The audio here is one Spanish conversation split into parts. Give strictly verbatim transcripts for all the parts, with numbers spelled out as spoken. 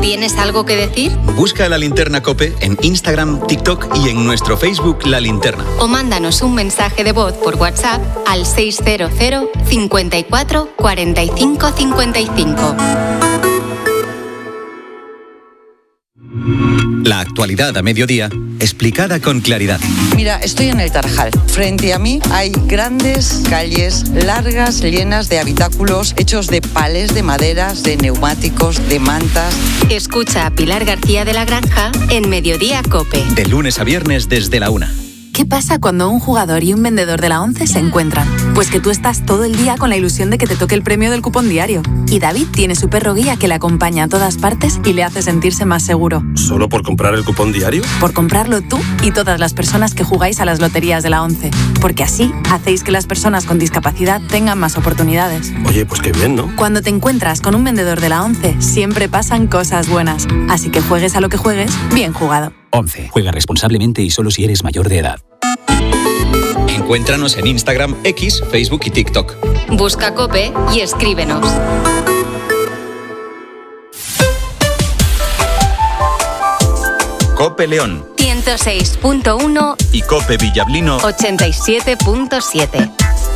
¿Tienes algo que decir? Busca La Linterna COPE en Instagram, TikTok y en nuestro Facebook La Linterna. O mándanos un mensaje de voz por WhatsApp al seis cero cero, cincuenta y cuatro, cuarenta y cinco cincuenta y cinco. La actualidad a mediodía, explicada con claridad. Mira, estoy en el Tarajal. Frente a mí hay grandes calles largas, llenas de habitáculos hechos de palés de maderas, de neumáticos, de mantas. Escucha a Pilar García de la Granja en Mediodía COPE. De lunes a viernes desde la una. ¿Qué pasa cuando un jugador y un vendedor de la ONCE se encuentran? Pues que tú estás todo el día con la ilusión de que te toque el premio del cupón diario. Y David tiene su perro guía que le acompaña a todas partes y le hace sentirse más seguro. ¿Solo por comprar el cupón diario? Por comprarlo tú y todas las personas que jugáis a las loterías de la ONCE. Porque así hacéis que las personas con discapacidad tengan más oportunidades. Oye, pues qué bien, ¿no? Cuando te encuentras con un vendedor de la ONCE, siempre pasan cosas buenas. Así que juegues a lo que juegues, bien jugado. ONCE. Juega responsablemente y solo si eres mayor de edad. Encuéntranos en Instagram, X, Facebook y TikTok. Busca COPE y escríbenos. COPE León ciento seis punto uno y COPE Villablino ochenta y siete punto siete.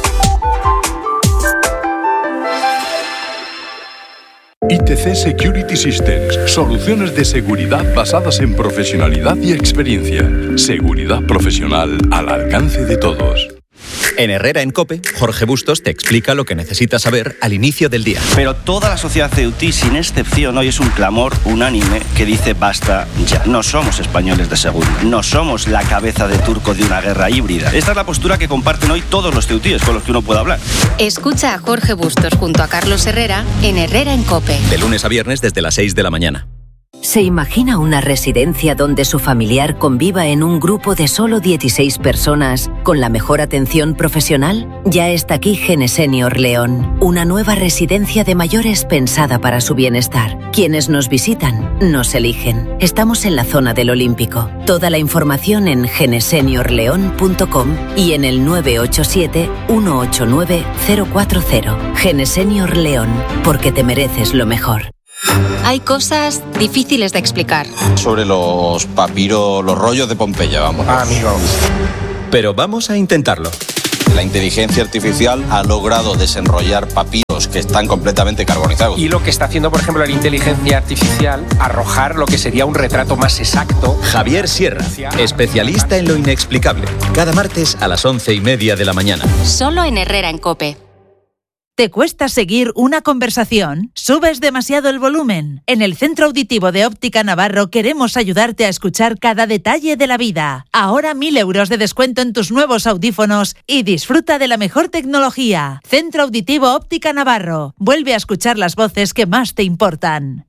I T C Security Systems, soluciones de seguridad basadas en profesionalidad y experiencia. Seguridad profesional al alcance de todos. En Herrera en COPE, Jorge Bustos te explica lo que necesitas saber al inicio del día. Pero toda la sociedad ceutí, sin excepción, hoy es un clamor unánime que dice basta ya. No somos españoles de segunda, no somos la cabeza de turco de una guerra híbrida. Esta es la postura que comparten hoy todos los ceutíes con los que uno puede hablar. Escucha a Jorge Bustos junto a Carlos Herrera en Herrera en COPE. De lunes a viernes desde las seis de la mañana. ¿Se imagina una residencia donde su familiar conviva en un grupo de solo dieciséis personas con la mejor atención profesional? Ya está aquí Genesenior León, una nueva residencia de mayores pensada para su bienestar. Quienes nos visitan, nos eligen. Estamos en la zona del Olímpico. Toda la información en genesenior león punto com y en el nueve ocho siete, uno ocho nueve, cero cuatro cero. Genesenior León, porque te mereces lo mejor. Hay cosas difíciles de explicar. Sobre los papiros, los rollos de Pompeya, vamos. Ah, amigo. Pero vamos a intentarlo. La inteligencia artificial ha logrado desenrollar papiros que están completamente carbonizados. Y lo que está haciendo, por ejemplo, la inteligencia artificial, arrojar lo que sería un retrato más exacto. Javier Sierra, especialista en lo inexplicable. Cada martes a las once y media de la mañana. Solo en Herrera en COPE. ¿Te cuesta seguir una conversación? ¿Subes demasiado el volumen? En el Centro Auditivo de Óptica Navarro queremos ayudarte a escuchar cada detalle de la vida. Ahora mil euros de descuento en tus nuevos audífonos y disfruta de la mejor tecnología. Centro Auditivo Óptica Navarro. Vuelve a escuchar las voces que más te importan.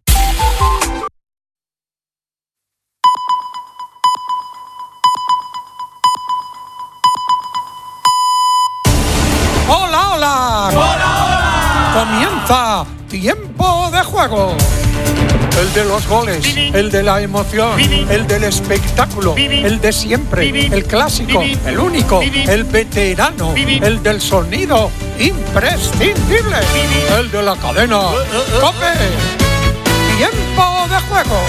¡Hola, hola! ¡Hola, hola! Comienza Tiempo de Juego. El de los goles, Vivi. El de la emoción, Vivi. El del espectáculo, Vivi. El de siempre, Vivi. El clásico, Vivi. El único, Vivi. El veterano, Vivi. El del sonido imprescindible, Vivi. El de la cadena, uh, uh, uh, ¡COPE! Tiempo de Juego.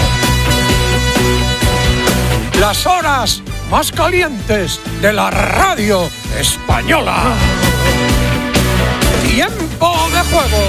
Las horas más calientes de la radio española. Tiempo de Juego.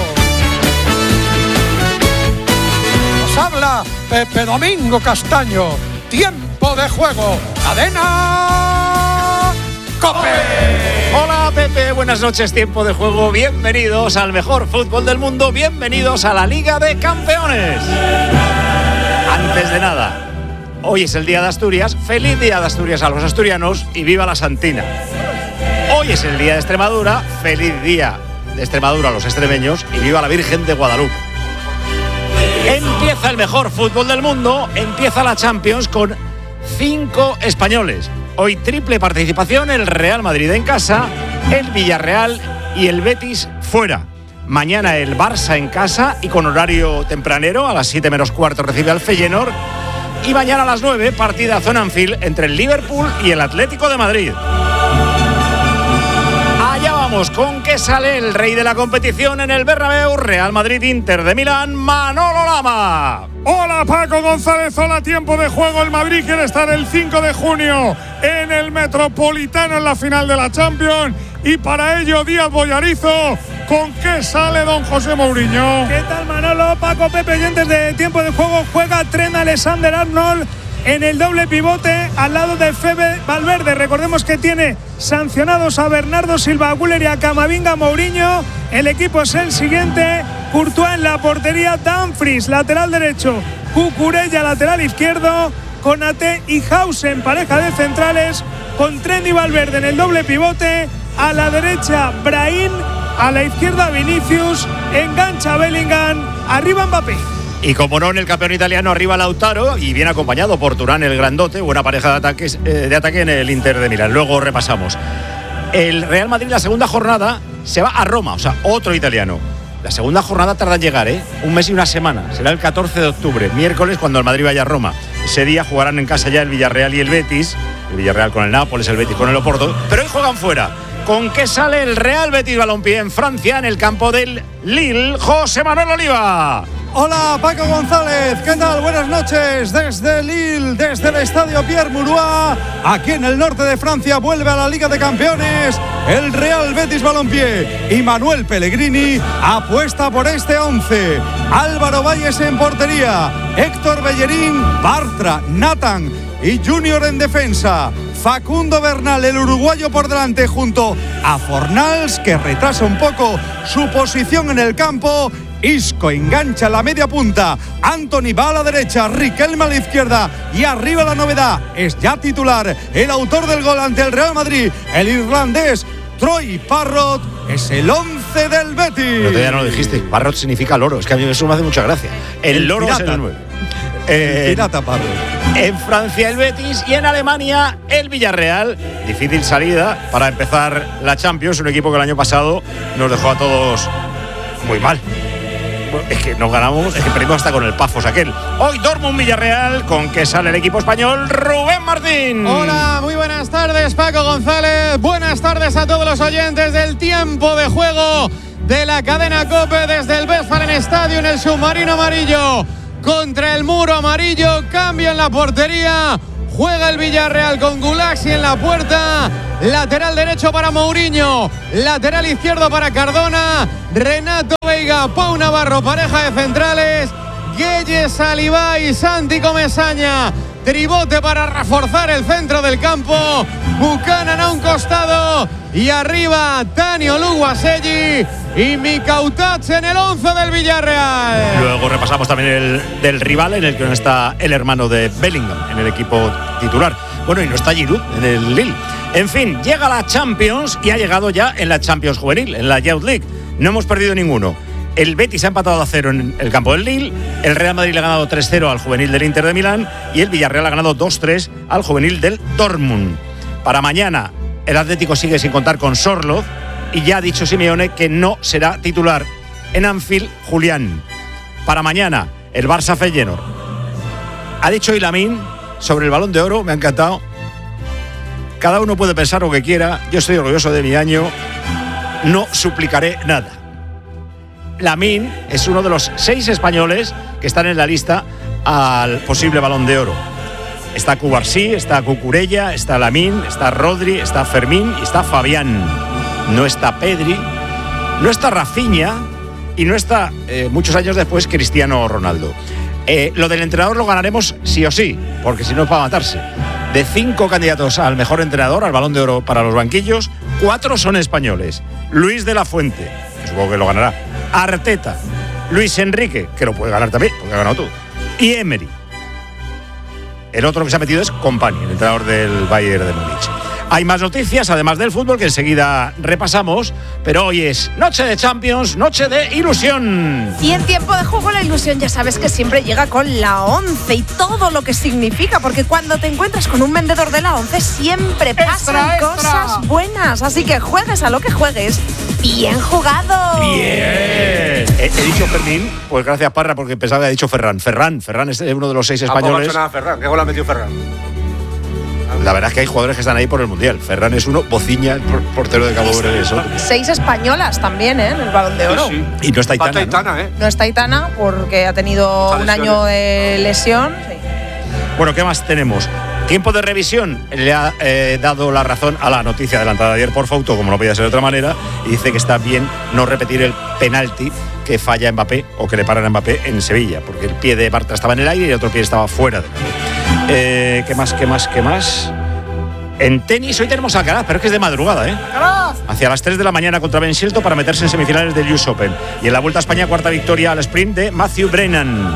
Nos habla Pepe Domingo Castaño. Tiempo de Juego. Cadena COPE. Hola Pepe, buenas noches. Tiempo de Juego. Bienvenidos al mejor fútbol del mundo. Bienvenidos a la Liga de Campeones. Antes de nada, hoy es el Día de Asturias. Feliz Día de Asturias a los asturianos y viva la Santina. Hoy es el Día de Extremadura. Feliz Día de Extremadura a los extremeños y viva la Virgen de Guadalupe. Empieza el mejor fútbol del mundo. Empieza la Champions con cinco españoles. Hoy triple participación: el Real Madrid en casa, el Villarreal y el Betis fuera. Mañana el Barça en casa y con horario tempranero, a las siete menos cuarto recibe al Feyenoord. Y mañana a las nueve, partidazo en Anfield entre el Liverpool y el Atlético de Madrid. Allá vamos repasamos con qué sale el rey de la competición en el Bernabéu, Real Madrid-Inter de Milán, Manolo Lama. Hola Paco González, hola Tiempo de Juego. El Madrid quiere estar el cinco de junio en el Metropolitano en la final de la Champions y para ello Díaz Bollarizo. ¿Con qué sale don José Mourinho? ¿Qué tal Manolo? Paco, Pepe, oyentes de Tiempo de Juego. Juega Trent Alexander-Arnold en el doble pivote al lado de Fede Valverde. Recordemos que tiene sancionados a Bernardo Silva, Güler y a Camavinga. Mourinho. El equipo es el siguiente: Courtois en la portería, Dumfries lateral derecho, Cucurella lateral izquierdo, Konaté y Hausen pareja de centrales, con Trent y Valverde en el doble pivote. A la derecha Brahim, a la izquierda Vinicius, engancha Bellingham, arriba Mbappé. Y como no, en el campeón italiano arriba Lautaro y bien acompañado por Turán el grandote, buena pareja de, ataques, eh, de ataque en el Inter de Milán. Luego repasamos. El Real Madrid la segunda jornada se va a Roma, o sea, otro italiano. La segunda jornada tarda en llegar, ¿eh? Un mes y una semana. Será el catorce de octubre, miércoles, cuando el Madrid vaya a Roma. Ese día jugarán en casa ya el Villarreal y el Betis. El Villarreal con el Nápoles, el Betis con el Oporto. Pero hoy juegan fuera. ¿Con qué sale el Real Betis Balompié en Francia, en el campo del Lille? José Manuel Oliva. Hola Paco González, ¿qué tal? Buenas noches desde Lille, desde el estadio Pierre Mauroy. Aquí en el norte de Francia vuelve a la Liga de Campeones el Real Betis Balompié y Manuel Pellegrini apuesta por este once. Álvaro Valles en portería, Héctor Bellerín, Bartra, Nathan y Junior en defensa. Facundo Bernal, el uruguayo, por delante junto a Fornals, que retrasa un poco su posición en el campo. Isco engancha la media punta, Anthony va a la derecha, Riquelme a la izquierda y arriba la novedad, es ya titular el autor del gol ante el Real Madrid, el irlandés Troy Parrott, es el once del Betis. Pero todavía no lo dijiste, Parrott significa loro, es que a mí eso me hace mucha gracia. El, el loro pirata. Es el nueve. Eh, pirata Parrott. En Francia el Betis y en Alemania el Villarreal. Difícil salida para empezar la Champions, un equipo que el año pasado nos dejó a todos muy mal. Es que nos ganamos, es que perdimos hasta con el Pafos aquel. Hoy Dortmund Villarreal, ¿con qué sale el equipo español? Rubén Martín. Hola, muy buenas tardes, Paco González. Buenas tardes a todos los oyentes del Tiempo de Juego de la cadena COPE desde el Westfalen Stadium en el submarino amarillo. Contra el muro amarillo, cambio en la portería. Juega el Villarreal con Gulaxi en la puerta. Lateral derecho para Mourinho. Lateral izquierdo para Cardona. Renato Veiga, Pau Navarro, pareja de centrales. Gueye, Salivá y Santi Comesaña. Tribote para reforzar el centro del campo. Buchanan a un costado. Y arriba, Tanio Luguaselli y Mikautats en el once del Villarreal. Luego repasamos también el del rival, en el que no está el hermano de Bellingham en el equipo titular. Bueno, y no está Giroud en el Lille. En fin, llega la Champions y ha llegado ya en la Champions Juvenil, en la Youth League. No hemos perdido ninguno. El Betis ha empatado a cero en el campo del Lille, el Real Madrid le ha ganado tres cero al juvenil del Inter de Milán y el Villarreal ha ganado dos tres al juvenil del Dortmund. Para mañana el Atlético sigue sin contar con Sorloth y ya ha dicho Simeone que no será titular. En Anfield, Julián. Para mañana el Barça Feyenoord. Ha dicho Ilamin sobre el Balón de Oro, me ha encantado. Cada uno puede pensar lo que quiera, yo estoy orgulloso de mi año, no suplicaré nada. Lamine es uno de los seis españoles que están en la lista al posible Balón de Oro. Está Cubarsí, está Cucurella, está Lamine, está Rodri, está Fermín y está Fabián. No está Pedri, no está Rafinha y no está, eh, muchos años después, Cristiano Ronaldo. Eh, lo del entrenador lo ganaremos sí o sí, porque si no es para matarse. De cinco candidatos al mejor entrenador, al Balón de Oro para los banquillos, cuatro son españoles. Luis de la Fuente, supongo que lo ganará. Arteta, Luis Enrique, que lo puede ganar también, porque ha ganado todo, y Emery. El otro que se ha metido es Kompany, el entrenador del Bayern de Múnich. Hay más noticias, además del fútbol, que enseguida repasamos, pero hoy es noche de Champions, noche de ilusión. Y en Tiempo de Juego la ilusión ya sabes que siempre llega con la once y todo lo que significa, porque cuando te encuentras con un vendedor de la once siempre pasan extra, cosas extra. buenas, así que juegues a lo que juegues. ¡Bien jugado! ¡Bien! He, he dicho Fermín, pues gracias Parra, porque pensaba que había dicho Ferran. Ferran, Ferran es uno de los seis españoles. ¿A Ferran? ¿Qué gol ha metido Ferran? la verdad es que hay jugadores que están ahí por el Mundial. Ferran es uno, Bociña, el portero de Cabo Verde es otro. Seis españolas también, ¿eh? En el Balón de Oro. Sí, sí. Y no está Aitana, Aitana, ¿eh? No está Aitana porque ha tenido un año de lesión. Sí. Bueno, ¿qué más tenemos? Tiempo de revisión le ha eh, dado la razón a la noticia adelantada ayer por Fauto, como no podía ser de otra manera, y dice que está bien no repetir el penalti que falla Mbappé o que le paran a Mbappé en Sevilla, porque el pie de Bartra estaba en el aire y el otro pie estaba fuera del aire. Eh, ¿Qué más, qué más, qué más? En tenis hoy tenemos Alcaraz, pero es que es de madrugada, ¿eh? Hacia las tres de la mañana contra Ben Shelton para meterse en semifinales del U S Open. Y en la Vuelta a España, cuarta victoria al sprint de Matthew Brennan.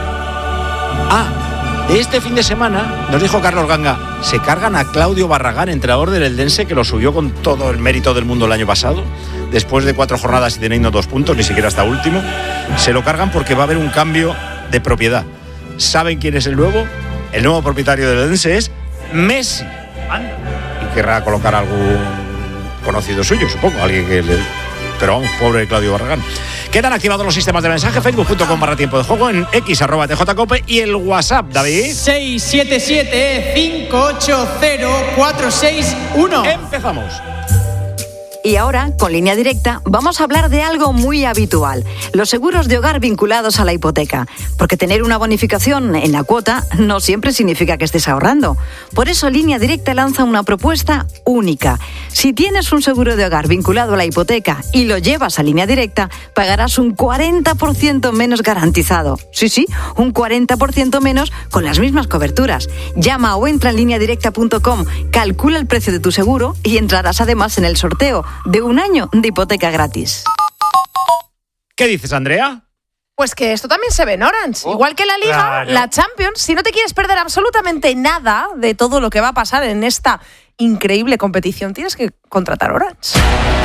Ah, de este fin de semana, nos dijo Carlos Ganga, se cargan a Claudio Barragán, entrenador del Eldense, que lo subió con todo el mérito del mundo el año pasado, después de cuatro jornadas y teniendo dos puntos, ni siquiera hasta último. Se lo cargan porque va a haber un cambio de propiedad. ¿Saben quién es el nuevo? El nuevo propietario del Eldense es Messi. Y querrá colocar algún conocido suyo, supongo, alguien que le... Pero vamos, pobre Claudio Barragán. Quedan activados los sistemas de mensaje, facebook punto com barra tiempo de juego, en x arroba tjcope y el WhatsApp, David. seis siete siete cinco ocho cero cuatro seis uno. Empezamos. Y ahora, con Línea Directa, vamos a hablar de algo muy habitual, los seguros de hogar vinculados a la hipoteca. Porque tener una bonificación en la cuota no siempre significa que estés ahorrando. Por eso Línea Directa lanza una propuesta única. Si tienes un seguro de hogar vinculado a la hipoteca y lo llevas a Línea Directa, pagarás un cuarenta por ciento menos garantizado. Sí, sí, un cuarenta por ciento menos con las mismas coberturas. Llama o entra en línea directa punto com, calcula el precio de tu seguro y entrarás además en el sorteo de un año de hipoteca gratis. ¿Qué dices, Andrea? Pues que esto también se ve en Orange. Oh, igual que la Liga, claro. La Champions. Si no te quieres perder absolutamente nada de todo lo que va a pasar en esta increíble competición, tienes que contratar Orange.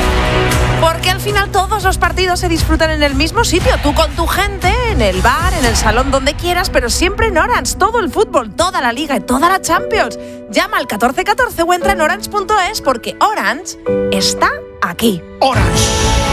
Porque al final todos los partidos se disfrutan en el mismo sitio. Tú con tu gente, en el bar, en el salón, donde quieras, pero siempre en Orange. Todo el fútbol, toda la Liga y toda la Champions. Llama al catorce catorce o entra en orange punto es porque Orange está aquí. Orange.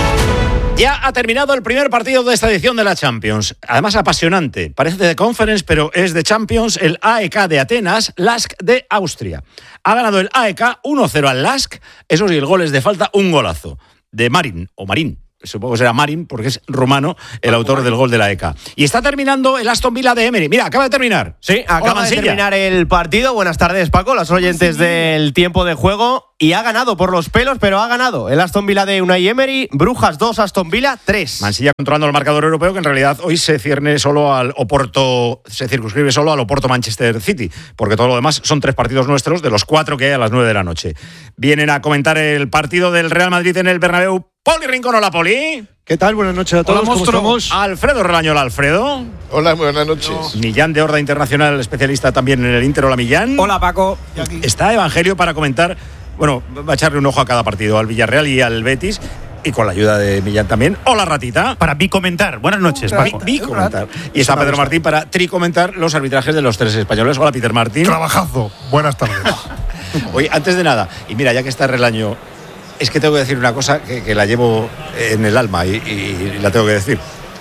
Ya ha terminado el primer partido de esta edición de la Champions. Además, apasionante. Parece de Conference, pero es de Champions. El A E K de Atenas, Lask de Austria. Ha ganado el A E K uno cero al Lask. Eso sí, el gol es de falta, un golazo. De Marin, o Marín. Supongo que será Marin, porque es rumano el autor del gol de la E K. Y está terminando el Aston Villa de Emery. Mira, acaba de terminar. Sí, acaba de terminar el partido. Buenas tardes, Paco, los oyentes del tiempo de juego. Y ha ganado por los pelos, pero ha ganado el Aston Villa de Unai Emery. Brujas dos, Aston Villa tres. Mansilla controlando el marcador europeo, que en realidad hoy se cierne solo al Oporto, se circunscribe solo al Oporto Manchester City, porque todo lo demás son tres partidos nuestros de los cuatro que hay a las nueve de la noche. Vienen a comentar el partido del Real Madrid en el Bernabéu. Poli Rincón, hola Poli. ¿Qué tal? Buenas noches a todos. Hola, ¿Cómo estamos? Alfredo Relañola, Alfredo. Hola, buenas noches. Millán de Horda Internacional, especialista también en el Inter. Hola, Millán. Hola, Paco. Está Evangelio para comentar, bueno, va a echarle un ojo a cada partido, al Villarreal y al Betis, y con la ayuda de Millán también. Hola, Ratita. Para bicomentar. Buenas noches, Paco. Bicomentar. Y está Pedro Martín para tricomentar los arbitrajes de los tres españoles. Hola, Peter Martín. Trabajazo. Buenas tardes. Oye, antes de nada, y mira, ya que está Relaño, es que tengo que decir una cosa que, que la llevo en el alma y, y la tengo que decir.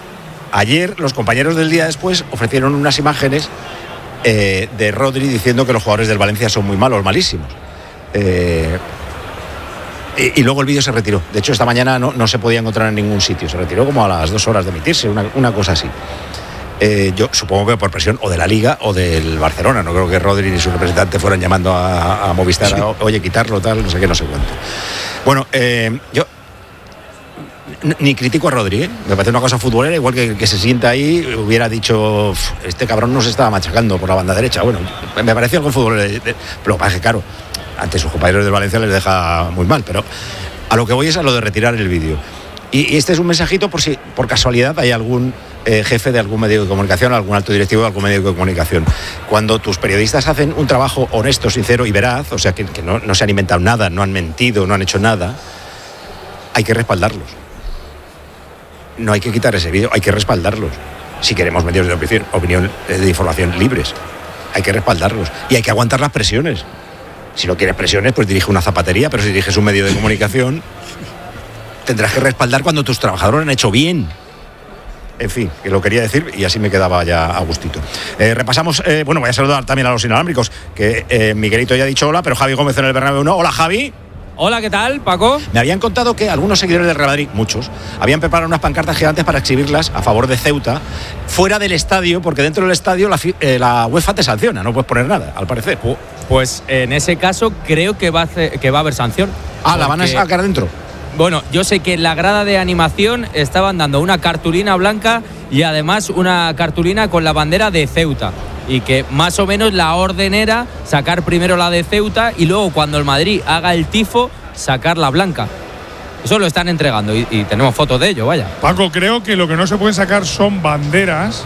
Ayer los compañeros del día después ofrecieron unas imágenes eh, de Rodri diciendo que los jugadores del Valencia son muy malos, malísimos. Eh, y, y luego el vídeo se retiró. De hecho, esta mañana no, no se podía encontrar en ningún sitio. Se retiró como a las dos horas de emitirse, una, una cosa así. Eh, yo supongo que por presión o de la Liga o del Barcelona. No creo que Rodri ni su representante fueran llamando a, a Movistar, sí. a, oye, quitarlo, tal, no sé qué, no sé cuánto. Bueno, eh, yo ni critico a Rodri, ¿eh? Me parece una cosa futbolera, igual que que se sienta ahí, hubiera dicho, este cabrón nos estaba machacando por la banda derecha. Bueno, me parece algo futbolero, pero lo que pasa es que, claro, ante sus compañeros del Valencia les deja muy mal, pero a lo que voy es a lo de retirar el vídeo. Y, y este es un mensajito por si por casualidad hay algún eh, jefe de algún medio de comunicación, algún alto directivo de algún medio de comunicación. Cuando tus periodistas hacen un trabajo honesto, sincero y veraz, o sea, que, que no, no se han inventado nada, no han mentido, no han hecho nada, hay que respaldarlos. No hay que quitar ese vídeo, hay que respaldarlos. Si queremos medios de opinión, opinión de información libres, hay que respaldarlos. Y hay que aguantar las presiones. Si no quieres presiones, pues dirige una zapatería, pero si diriges un medio de comunicación, tendrás que respaldar cuando tus trabajadores han hecho bien. En fin, que lo quería decir y así me quedaba ya a gustito. Eh, repasamos, eh, bueno, voy a saludar también a los inalámbricos, que eh, Miguelito ya ha dicho hola, pero Javi Gómez en el Bernabéu no. Hola, Javi. Hola, ¿qué tal, Paco? Me habían contado que algunos seguidores del Real Madrid, muchos, habían preparado unas pancartas gigantes para exhibirlas a favor de Ceuta fuera del estadio, porque dentro del estadio la, eh, la UEFA te sanciona, no puedes poner nada, al parecer. Pues en ese caso creo que va a, hacer, que va a haber sanción. Ah, ¿la van a sacar dentro? Bueno, yo sé que en la grada de animación estaban dando una cartulina blanca y además una cartulina con la bandera de Ceuta. Y que más o menos la orden era sacar primero la de Ceuta y luego cuando el Madrid haga el tifo, sacar la blanca. Eso lo están entregando y, y tenemos fotos de ello, vaya. Paco, creo que lo que no se pueden sacar son banderas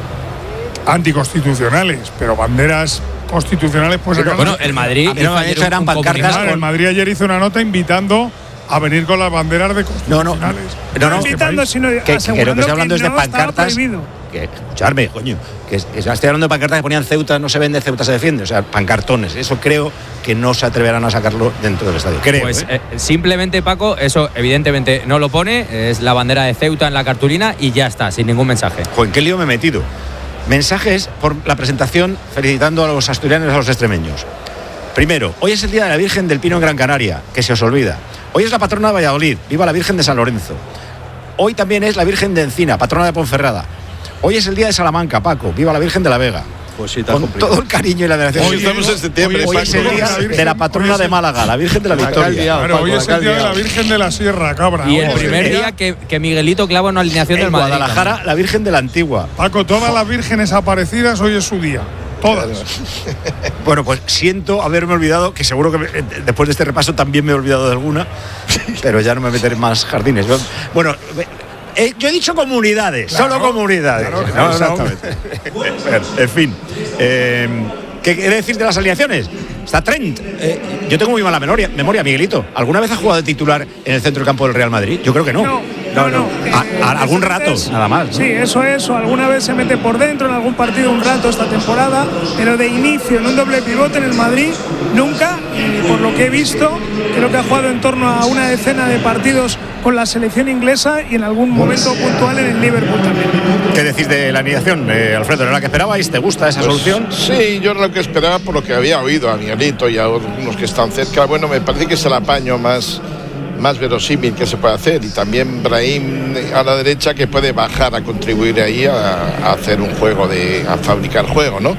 anticonstitucionales, pero banderas constitucionales pues sacar. Bueno, el Madrid no, de hecho eran pancartas. Con... El Madrid ayer hizo una nota invitando a venir con las banderas de constitucionales. No, no, no, no invitando, sino que, que lo que estoy hablando que es de no pancartas. Que, escucharme, coño, que, que estoy hablando de pancartas que ponían Ceuta, no se vende, Ceuta se defiende, o sea, pancartones. Eso creo que no se atreverán a sacarlo dentro del estadio. Creo, pues ¿eh? Eh, simplemente, Paco, eso evidentemente no lo pone, es la bandera de Ceuta en la cartulina y ya está, sin ningún mensaje. Joder, ¿qué lío me he metido? Mensajes por la presentación felicitando a los asturianos y a los extremeños. Primero, hoy es el Día de la Virgen del Pino en Gran Canaria, que se os olvida. Hoy es la patrona de Valladolid, viva la Virgen de San Lorenzo. Hoy también es la Virgen de Encina, patrona de Ponferrada. Hoy es el Día de Salamanca, Paco, viva la Virgen de la Vega. Pues sí, con complicado. todo el cariño y la veneración. Hoy estamos en septiembre. Hoy, hoy es el día de la patrona de Málaga, la Virgen de la Victoria. Claro, hoy es el día de la Virgen de la Sierra, cabra. Y el primer día que, que Miguelito clava una alineación del Madrid. En Guadalajara, la Virgen de la Antigua. Paco, todas las vírgenes aparecidas, hoy es su día. Todas. Bueno, pues siento haberme olvidado, que seguro que me, después de este repaso también me he olvidado de alguna, pero ya no me meteré en más jardines. Bueno, eh, yo he dicho comunidades, claro, solo comunidades. Claro, claro, no, exactamente. En fin, eh, ¿qué quiere decir de las alineaciones? Está Trent. Eh, yo tengo muy mala memoria, memoria, Miguelito. ¿Alguna vez ha jugado de titular en el centro del campo del Real Madrid? Yo creo que no. No, no. no, no. A, a, algún rato, es, nada más. ¿no? Sí, eso es. O alguna vez se mete por dentro en algún partido un rato esta temporada, pero de inicio en un doble pivote en el Madrid, nunca. Y por lo que he visto, creo que ha jugado en torno a una decena de partidos con la selección inglesa y en algún momento puntual en el Liverpool también. ¿Qué decís de la alineación, eh, Alfredo? ¿Era la que esperabais? ¿Te gusta esa pues, solución? Sí, yo era lo que esperaba por lo que había oído a Miguelito y a algunos que están cerca. Bueno, me parece que es el apaño más, más verosímil que se puede hacer. Y también Brahim a la derecha, que puede bajar a contribuir ahí a, a hacer un juego, de, a fabricar juego, ¿no?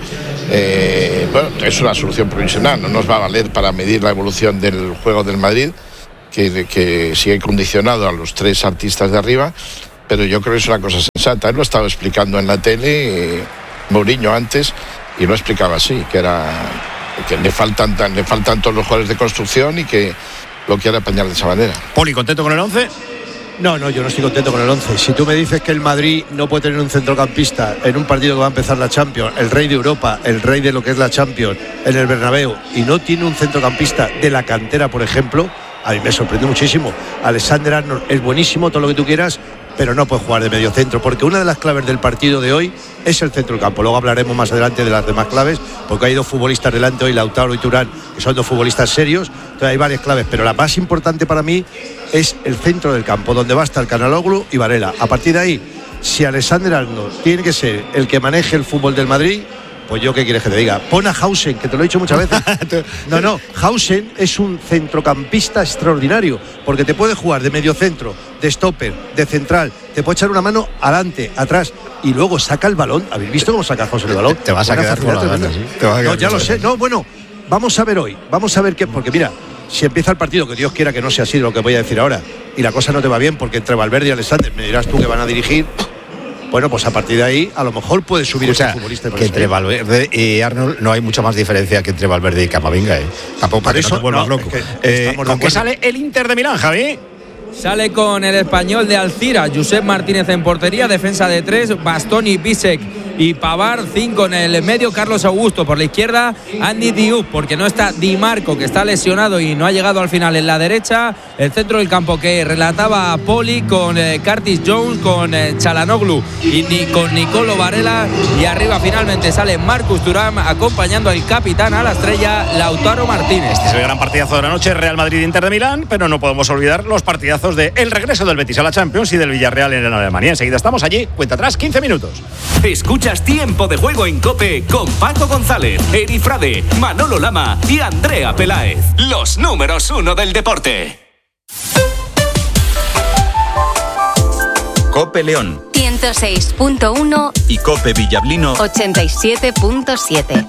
Eh, bueno, es una solución provisional, no nos va a valer para medir la evolución del juego del Madrid, que, que sigue condicionado a los tres artistas de arriba, pero yo creo que es una cosa sensata. Él lo estaba explicando en la tele, eh, Mourinho antes, y lo explicaba así, que era que le faltan, le faltan todos los jugadores de construcción y que lo quiere apañar de esa manera. Poli, ¿contento con el once? No, no, yo no estoy contento con el once. Si tú me dices que el Madrid no puede tener un centrocampista en un partido que va a empezar la Champions, el rey de Europa, el rey de lo que es la Champions, en el Bernabéu, y no tiene un centrocampista de la cantera, por ejemplo, a mí me sorprende muchísimo. Alexander Arnold es buenísimo, todo lo que tú quieras, pero no puede jugar de medio centro, porque una de las claves del partido de hoy es el centro del campo. Luego hablaremos más adelante de las demás claves, porque hay dos futbolistas delante hoy, Lautaro y Turán, que son dos futbolistas serios. Entonces hay varias claves, pero la más importante para mí es el centro del campo, donde va a estar Canaloglu y Varela. A partir de ahí, si Alexander Arnold tiene que ser el que maneje el fútbol del Madrid, pues yo qué quieres que te diga. Pon a Hausen, que te lo he dicho muchas veces. No, no, Hausen es un centrocampista extraordinario, porque te puede jugar de medio centro, de stopper, de central, te puede echar una mano adelante, atrás, y luego saca el balón. ¿Habéis visto cómo saca Hausen el balón? Te vas a quedar con la gana, ¿sí? Te vas a quedar no, ya lo sé. No, bueno, vamos a ver hoy. Vamos a ver qué, porque mira, si empieza el partido, que Dios quiera que no sea así lo que voy a decir ahora, y la cosa no te va bien, porque entre Valverde y Alexander, me dirás tú que van a dirigir. Bueno, pues a partir de ahí a lo mejor puede subir, o sea, ese futbolista. Que entre Valverde y Arnold no hay mucha más diferencia que entre Valverde y Camavinga, ¿eh? Tampoco para eso, que no te vuelvas no, loco. Es que eh, ¿Con qué sale el Inter de Milán, Javi? Sale con el español de Alcira, Josep Martínez en portería, defensa de tres, Bastoni, Bisek y Pavard. Cinco en el medio, Carlos Augusto. Por la izquierda, Andy Diouf, porque no está Di Marco, que está lesionado y no ha llegado al final en la derecha. El centro del campo que relataba a Poli con eh, Curtis Jones, con eh, Çalhanoğlu y ni, con Nicolo Varela. Y arriba finalmente sale Marcus Thuram acompañando al capitán, a la estrella Lautaro Martínez. Este es el gran partidazo de la noche, Real Madrid-Inter de Milán, pero no podemos olvidar los partidazos de el regreso del Betis a la Champions y del Villarreal en Alemania. Enseguida estamos allí, cuenta atrás, quince minutos. Escuchas Tiempo de Juego en COPE con Paco González, Eri Frade, Manolo Lama y Andrea Peláez. Los números uno del deporte. COPE León ciento seis punto uno y COPE Villablino ochenta y siete punto siete.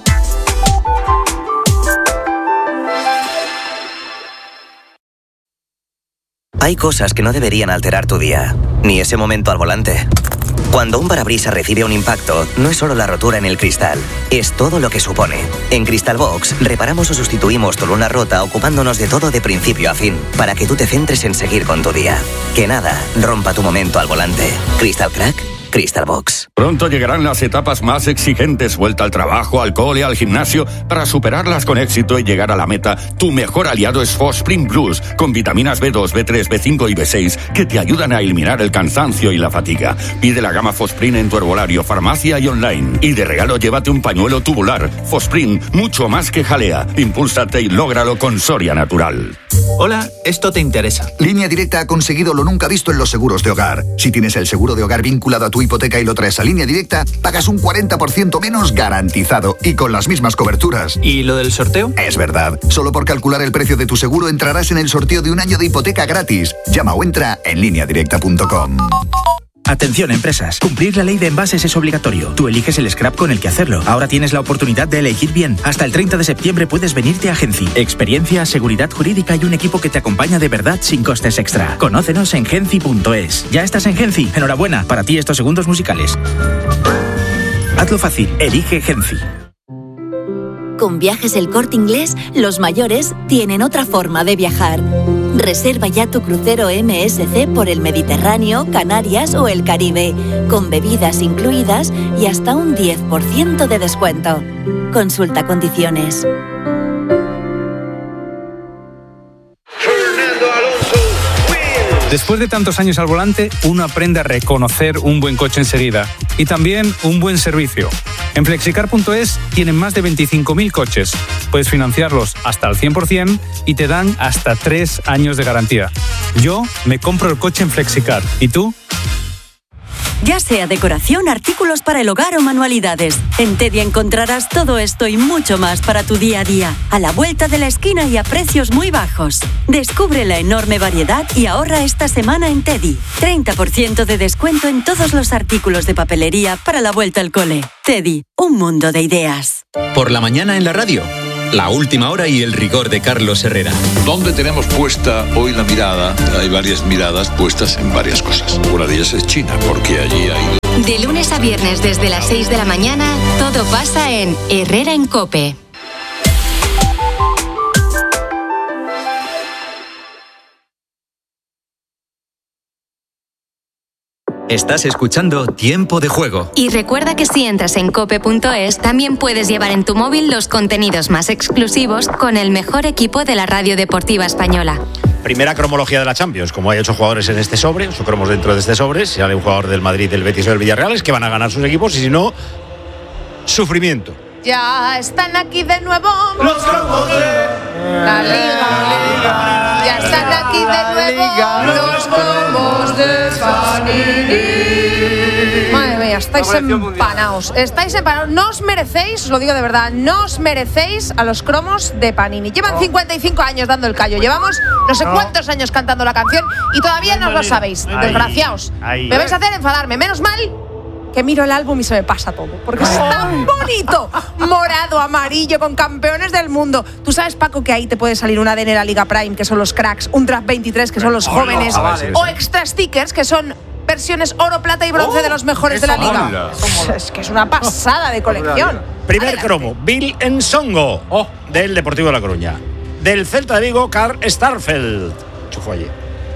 Hay cosas que no deberían alterar tu día, ni ese momento al volante. Cuando un parabrisas recibe un impacto, no es solo la rotura en el cristal, es todo lo que supone. En Crystal Box, reparamos o sustituimos tu luna rota ocupándonos de todo de principio a fin, para que tú te centres en seguir con tu día. Que nada rompa tu momento al volante. Crystal Crack, Crystal Box. Pronto llegarán las etapas más exigentes, vuelta al trabajo, al cole, al gimnasio. Para superarlas con éxito y llegar a la meta, tu mejor aliado es Fosprin Plus, con vitaminas B dos, B tres, B cinco y B seis, que te ayudan a eliminar el cansancio y la fatiga. Pide la gama Fosprin en tu herbolario, farmacia y online. Y de regalo llévate un pañuelo tubular. Fosprin, mucho más que jalea. Impúlsate y lógralo con Soria Natural. Hola, esto te interesa. Línea Directa ha conseguido lo nunca visto en los seguros de hogar. Si tienes el seguro de hogar vinculado a tu hipoteca y lo traes a Línea Directa, pagas un cuarenta por ciento menos garantizado y con las mismas coberturas. ¿Y lo del sorteo? Es verdad. Solo por calcular el precio de tu seguro entrarás en el sorteo de un año de hipoteca gratis. Llama o entra en línea directa punto com. Atención, empresas. Cumplir la ley de envases es obligatorio. Tú eliges el scrap con el que hacerlo. Ahora tienes la oportunidad de elegir bien. Hasta el treinta de septiembre puedes venirte a Genci. Experiencia, seguridad jurídica y un equipo que te acompaña de verdad sin costes extra. Conócenos en genci punto es. Ya estás en Genci. Enhorabuena. Para ti estos segundos musicales. Hazlo fácil. Elige Genci. Con Viajes El Corte Inglés, los mayores tienen otra forma de viajar. Reserva ya tu crucero M S C por el Mediterráneo, Canarias o el Caribe, con bebidas incluidas y hasta un diez por ciento de descuento. Consulta condiciones. Después de tantos años al volante, uno aprende a reconocer un buen coche enseguida y también un buen servicio. En flexicar punto es tienen más de veinticinco mil coches. Puedes financiarlos hasta al cien por ciento y te dan hasta tres años de garantía. Yo me compro el coche en Flexicar. ¿Y tú? Ya sea decoración, artículos para el hogar o manualidades, en Teddy encontrarás todo esto y mucho más para tu día a día, a la vuelta de la esquina y a precios muy bajos. Descubre la enorme variedad y ahorra esta semana en Teddy. treinta por ciento de descuento en todos los artículos de papelería para la vuelta al cole. Teddy, un mundo de ideas. Por la mañana en la radio. La última hora y el rigor de Carlos Herrera. ¿Dónde tenemos puesta hoy la mirada? Hay varias miradas puestas en varias cosas. Una de ellas es China, porque allí hay... De lunes a viernes desde las seis de la mañana, todo pasa en Herrera en COPE. Estás escuchando Tiempo de Juego. Y recuerda que si entras en cope punto es, también puedes llevar en tu móvil los contenidos más exclusivos con el mejor equipo de la radio deportiva española. Primera cromología de la Champions. Como hay ocho jugadores en este sobre, ocho cromos dentro de este sobre, si sale un jugador del Madrid, del Betis o del Villarreal, es que van a ganar sus equipos y si no, sufrimiento. Ya están aquí de nuevo los cromos de la Liga. Ya están aquí de nuevo los cromos de Panini. Madre mía, estáis empanaos. Estáis empanaos. No os merecéis, os lo digo de verdad, no os merecéis a los cromos de Panini. Llevan cincuenta y cinco años dando el callo. Llevamos no sé cuántos años cantando la canción y todavía no os lo sabéis. Desgraciaos. Me vais a hacer enfadarme. Menos mal que miro el álbum y se me pasa todo, porque es tan bonito, morado, amarillo, con campeones del mundo. Tú sabes, Paco, que ahí te puede salir un A D N de la Liga Prime, que son los cracks, un Draft veintitrés, que son los jóvenes, o extra stickers, que son versiones oro, plata y bronce de los mejores de la Liga. Es que es una pasada de colección. Primer Adelante. cromo, Bill Ensongo, del Deportivo de La Coruña. Del Celta de Vigo, Karl Starfelt. Chufo allí.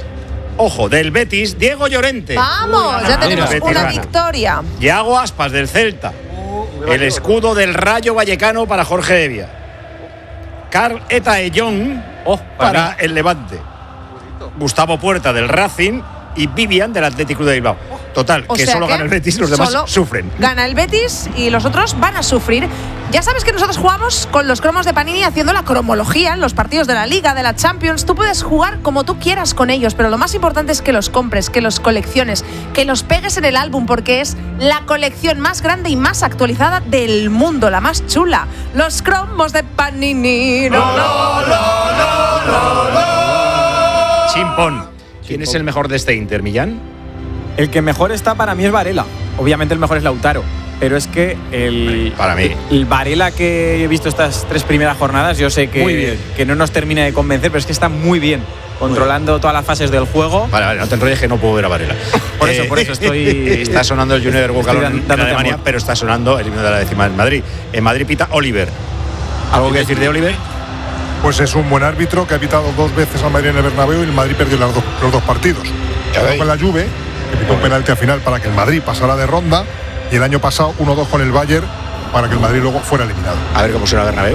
Ojo, del Betis, Diego Llorente. Vamos, ya tenemos una victoria. Yago Aspas del Celta. El escudo del Rayo Vallecano para Jorge Evia. Carl Etaellón oh, para el Levante. Gustavo Puerta del Racing y Vivian del Atlético de Bilbao. Total, o que sea solo que gana el Betis y los demás sufren. Gana el Betis y los otros van a sufrir. Ya sabes que nosotros jugamos con los cromos de Panini haciendo la cromología en los partidos de la Liga, de la Champions. Tú puedes jugar como tú quieras con ellos, pero lo más importante es que los compres, que los colecciones, que los pegues en el álbum, porque es la colección más grande y más actualizada del mundo, la más chula. Los cromos de Panini. No, no, no, no, no, no. Chimpón. ¿Quién es el mejor de este Inter, Millán? El que mejor está para mí es Varela. Obviamente el mejor es Lautaro. Pero es que el, para mí. el Varela que he visto estas tres primeras jornadas, yo sé que, que no nos termina de convencer, pero es que está muy bien, controlando todas las fases del juego. Vale, vale, no te enrolles que no puedo ver a Varela. Por eso, por eso estoy. Está sonando el Junior Bucalón en, en Alemania, amor. Pero está sonando el himno de la décima en Madrid. En Madrid pita Oliver. ¿Algo que decir de Oliver? Pues es un buen árbitro que ha pitado dos veces al Madrid en el Bernabéu y el Madrid perdió los dos, los dos partidos. Con la Juve, que pitó un penalti al final para que el Madrid pasara de ronda, y el año pasado uno dos con el Bayern para que el Madrid luego fuera eliminado. A ver cómo suena Bernabéu.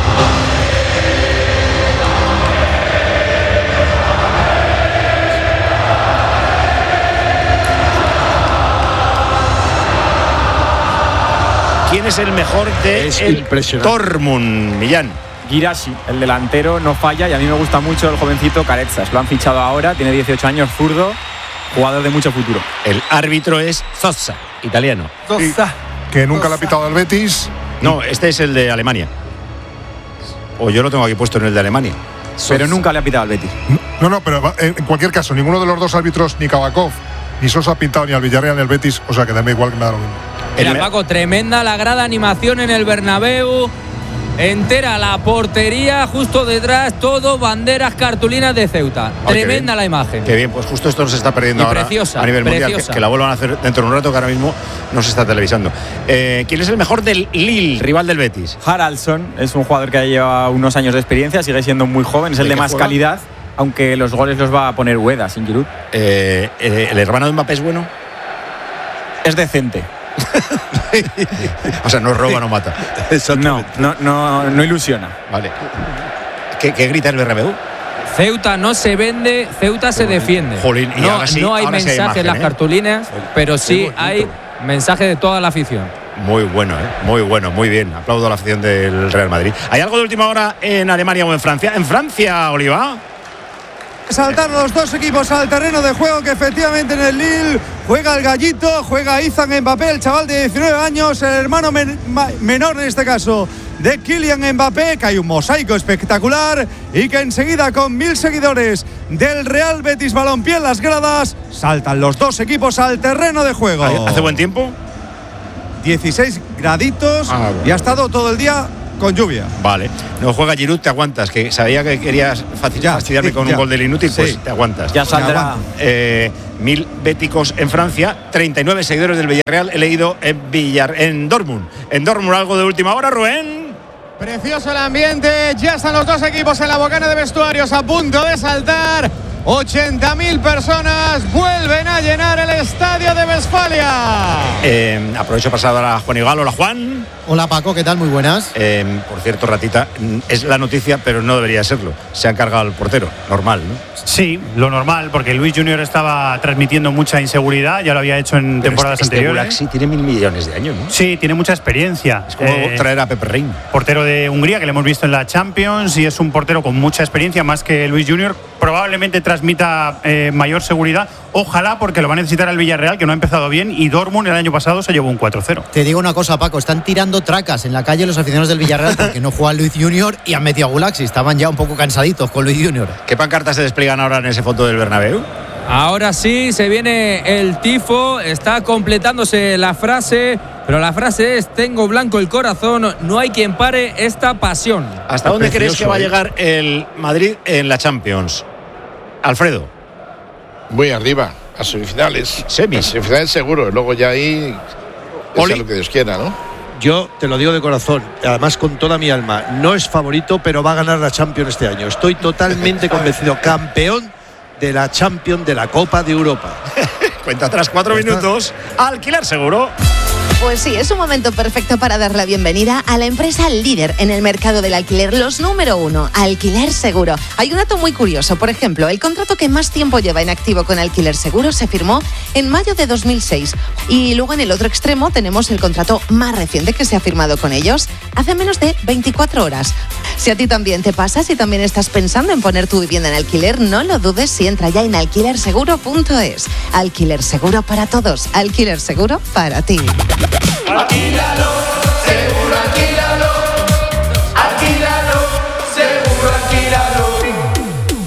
¿Quién es el mejor de es el Dortmund, Millán? Guirassy, el delantero, no falla y a mí me gusta mucho el jovencito Carezas. Lo han fichado ahora, tiene dieciocho años, zurdo, jugador de mucho futuro. El árbitro es Zossa, italiano. Zossa. Que nunca le ha pitado al Betis. No, este es el de Alemania. O yo lo tengo aquí puesto en el de Alemania. Pero nunca le ha pitado al Betis. No, no, pero en cualquier caso, ninguno de los dos árbitros, ni Kabakov, ni Sosa ha pintado ni al Villarreal ni al Betis, o sea que da igual que me da lo mismo. Mira, Paco, tremenda la grada animación en el Bernabéu. Entera la portería, justo detrás, todo banderas, cartulinas de Ceuta. Oh, tremenda la imagen. Qué bien, pues justo esto se está perdiendo y ahora preciosa, a nivel preciosa. mundial. Que, que la vuelvan a hacer dentro de un rato, que ahora mismo no se está televisando. Eh, ¿Quién es el mejor del Lille, rival del Betis? Haraldsson, es un jugador que lleva unos años de experiencia, sigue siendo muy joven, es el de más juega? calidad, aunque los goles los va a poner Ueda, sin Giroud. Eh, eh, ¿El hermano de Mbappé es bueno? Es decente. O sea, no roba, no mata. No, no, no, no ilusiona. Vale. ¿Qué, qué grita el Bernabéu? Ceuta no se vende, Ceuta se defiende. Jolín, y no, ahora sí, no hay ahora mensaje sí hay imagen, en las ¿eh? cartulinas, pero sí hay mensaje de toda la afición. Muy bueno, ¿eh? Muy bueno, muy bien. Aplaudo a la afición del Real Madrid. ¿Hay algo de última hora en Alemania o en Francia? En Francia, Oliva. Saltar los dos equipos al terreno de juego, que efectivamente en el Lille juega el gallito, juega Izan Mbappé, el chaval de diecinueve años, el hermano men menor en este caso de Kylian Mbappé, que hay un mosaico espectacular y que enseguida con mil seguidores del Real Betis Balompié en las gradas, saltan los dos equipos al terreno de juego. ¿Hace buen tiempo? dieciséis graditos ah, bueno. Y ha estado todo el día con lluvia. Vale. No juega Giroud, te aguantas, que sabía que querías fastidiarme con ya. un gol del inútil, pues sí. te aguantas. Ya saldrá. Eh, mil béticos en Francia, treinta y nueve seguidores del Villarreal, he leído en Villar, en Dortmund. En Dortmund algo de última hora, Rubén. Precioso el ambiente, ya están los dos equipos en la bocana de vestuarios a punto de saltar. ochenta mil personas vuelven a llenar el estadio de Westfalia. Eh, aprovecho para saludar a Juan Igal. Hola, Juan. Hola, Paco, ¿qué tal? Muy buenas. Eh, por cierto, Ratita, es la noticia, pero no debería serlo. Se han cargado al portero, normal, ¿no? Sí, lo normal, porque Luis Junior estaba transmitiendo mucha inseguridad, ya lo había hecho en pero temporadas este, anteriores. Este sí tiene mil millones de años, ¿no? Sí, tiene mucha experiencia. Es como eh, traer a Pepe Reina. Portero de Hungría, que le hemos visto en la Champions, y es un portero con mucha experiencia, más que Luis Junior. Probablemente transmita eh, mayor seguridad. Ojalá, porque lo va a necesitar el Villarreal, que no ha empezado bien, y Dortmund el año pasado se llevó un cuatro cero. Te digo una cosa, Paco, están tirando tracas en la calle los aficionados del Villarreal porque no juega Luis Junior y han metido a Gulaxi. Estaban ya un poco cansaditos con Luis Junior. ¿Qué pancartas se despliegan ahora en ese fondo del Bernabéu? Ahora sí, se viene el tifo, está completándose la frase, pero la frase es: tengo blanco el corazón, no hay quien pare esta pasión. ¿Hasta dónde crees que va a llegar el Madrid en la Champions? Alfredo. Muy arriba, a semifinales. Semis. A semifinales seguro, luego ya ahí es lo que Dios quiera, ¿no? Yo te lo digo de corazón, además con toda mi alma, no es favorito, pero va a ganar la Champions este año. Estoy totalmente convencido, campeón de la Champions de la Copa de Europa. Cuenta atrás cuatro minutos. Alquiler Seguro. Pues sí, es un momento perfecto para dar la bienvenida a la empresa líder en el mercado del alquiler, los número uno, Alquiler Seguro. Hay un dato muy curioso, por ejemplo, el contrato que más tiempo lleva en activo con Alquiler Seguro se firmó en mayo de dos mil seis. Y luego en el otro extremo tenemos el contrato más reciente que se ha firmado con ellos hace menos de veinticuatro horas. Si a ti también te pasa, si también estás pensando en poner tu vivienda en alquiler, no lo dudes y entra ya en alquiler seguro punto es. Alquiler Seguro para todos, Alquiler Seguro para ti. Alquílalo, seguro alquílalo. Alquílalo, seguro alquílalo.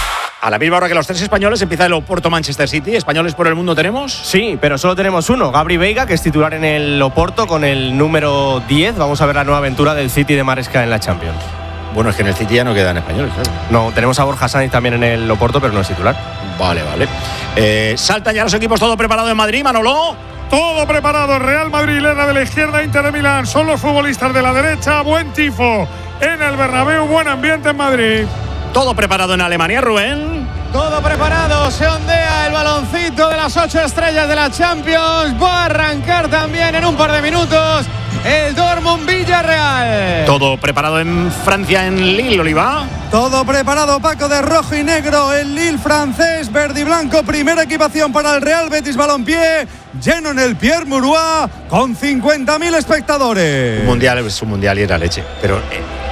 A la misma hora que los tres españoles empieza el Oporto Manchester City. ¿Españoles por el mundo tenemos? Sí, pero solo tenemos uno, Gabri Veiga, que es titular en el Oporto con el número diez. Vamos a ver la nueva aventura del City de Maresca en la Champions. Bueno, es que en el City ya no quedan españoles, claro. No, tenemos a Borja Sainz también en el Oporto, pero no es titular. Vale, vale. Eh, saltan ya los equipos, todo preparado en Madrid, Manolo. Todo preparado, Real Madrid, Lerna de la izquierda, Inter de Milán, son los futbolistas de la derecha, buen tifo en el Bernabéu, buen ambiente en Madrid. Todo preparado en Alemania, Rubén. Todo preparado, se ondea el baloncito de las ocho estrellas de la Champions. Va a arrancar también en un par de minutos el Dortmund Villarreal. Todo preparado en Francia, en Lille, Oliva. Todo preparado, Paco, de rojo y negro, el Lille francés, verde y blanco, primera equipación para el Real Betis Balompié, lleno en el Pierre Mauroy, con cincuenta mil espectadores. Un mundial es un mundial y era leche, pero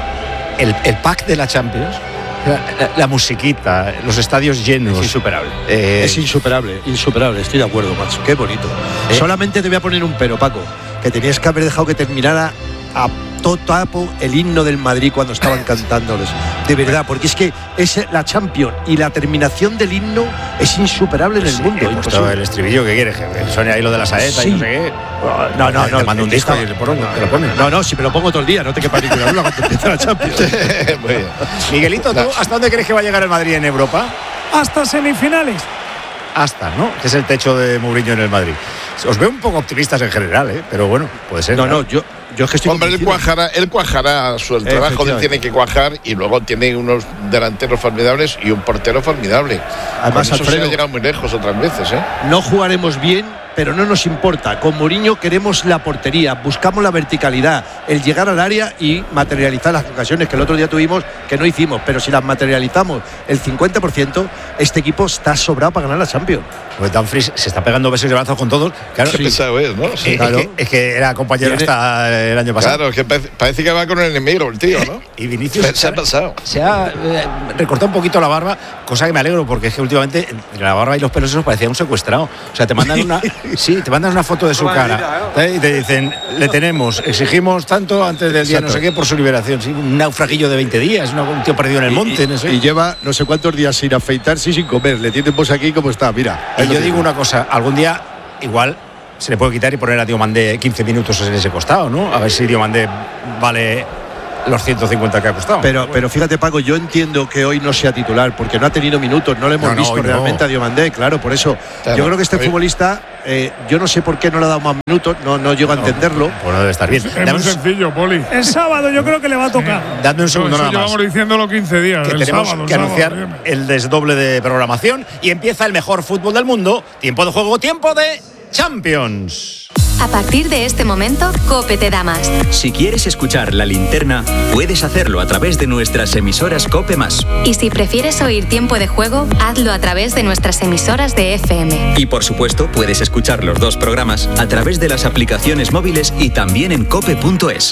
el, el pack de la Champions, la, la, la musiquita, los estadios llenos. Es insuperable. Eh, es insuperable, insuperable, estoy de acuerdo, macho, qué bonito. ¿Eh? Solamente te voy a poner un pero, Paco, que tenías que haber dejado que terminara a totapo el himno del Madrid cuando estaban cantándoles. De verdad, porque es que es la Champions y la terminación del himno es insuperable en el sí, mundo. Imposible. El estribillo que quieres, que suene ahí lo de la saeta sí. y no sé qué. No, no, no. Te mando un disco y te lo pones. No, no, si me lo pongo todo el día, no te quepa ninguna duda cuando empieza la Champions. Muy bien. Miguelito, ¿tú hasta dónde crees que va a llegar el Madrid en Europa? Hasta semifinales. Hasta, ¿no? Que es el techo de Mourinho en el Madrid. Os veo un poco optimistas en general, ¿eh? Pero bueno, puede ser. No, claro. no, yo, yo es que estoy Hombre, él cuajará, él cuajará su, el trabajo que tiene que cuajar y luego tiene unos delanteros formidables y un portero formidable. Además, eso Alfredo, se ha llegado muy lejos otras veces, ¿eh? No jugaremos bien, pero no nos importa. Con Mourinho queremos la portería, buscamos la verticalidad, el llegar al área y materializar las ocasiones que el otro día tuvimos que no hicimos, pero si las materializamos el cincuenta por ciento, este equipo está sobrado para ganar la Champions. Pues Dumfries se está pegando besos y brazos con todos. Claro, Qué pesado es, ¿no? Sí, es, claro. que, es que era compañero hasta el año pasado. Claro, que parece, parece que va con el enemigo el tío, ¿no? Y Vinicius se, se ha pasado. Se ha eh, recortado un poquito la barba, cosa que me alegro porque es que últimamente entre la barba y los pelos esos parecía un secuestrado. O sea, te mandan una sí, te mandan una foto de su cara ¿eh? y te dicen, le tenemos, exigimos tanto antes del día Exacto. no sé qué por su liberación. Sí, un naufraguillo de veinte días, un tío perdido en el monte. Y, no sé. y lleva no sé cuántos días sin afeitarse y sin comer. Le tienen pues aquí como está, mira. Y yo digo una cosa, algún día igual se le puede quitar y poner a Diomandé quince minutos en ese costado, ¿no? A ver si Diomandé vale los ciento cincuenta que ha costado. Pero, bueno. pero fíjate, Paco, yo entiendo que hoy no sea titular porque no ha tenido minutos, no le hemos no, visto no, realmente no. a Diomandé, claro, por eso. Claro, yo creo que este hoy. futbolista, eh, yo no sé por qué no le ha dado más minutos, no, no llego a entenderlo. Pues no debe estar bien. Es Dame muy un... sencillo, Poli. El sábado yo creo que le va a tocar. Sí. Dadme un segundo nada más. Llevamos diciéndolo quince días. Que el tenemos sábado, que el anunciar sábado, el desdoble de programación y empieza el mejor fútbol del mundo. Tiempo de juego, tiempo de Champions. A partir de este momento, COPE te da más. Si quieres escuchar La Linterna, puedes hacerlo a través de nuestras emisoras COPE más. Y si prefieres oír Tiempo de Juego, hazlo a través de nuestras emisoras de F M. Y por supuesto, puedes escuchar los dos programas a través de las aplicaciones móviles y también en cope punto es.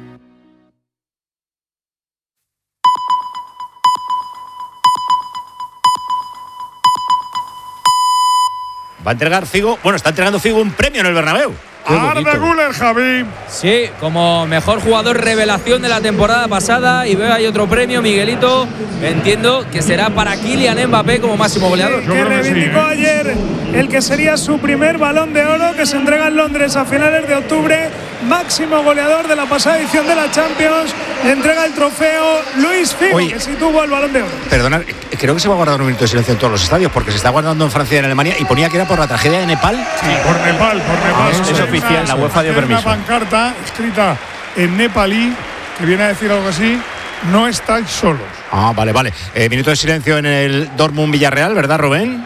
Va a entregar Figo, bueno, está entregando Figo un premio en el Bernabéu. Arda Güler, Javi. Sí, como mejor jugador revelación de la temporada pasada. Y veo ahí otro premio, Miguelito. Entiendo que será para Kylian Mbappé como máximo goleador. Sí, que reivindicó que sí, ¿eh? ayer el que sería su primer Balón de Oro, que se entrega en Londres a finales de octubre. Máximo goleador de la pasada edición de la Champions. Entrega el trofeo Luis Figo, Oye, que sí tuvo el Balón de Oro. Perdonad, creo que se va a guardar un minuto de silencio en todos los estadios, porque se está guardando en Francia y en Alemania, y ponía que era por la tragedia de Nepal. Sí, por Nepal, por Nepal. Ah, es oficial, la UEFA dio permiso. Una pancarta escrita en nepalí que viene a decir algo así: no estáis solos. Ah, vale, vale. Eh, minuto de silencio en el Dortmund Villarreal, ¿verdad, Rubén?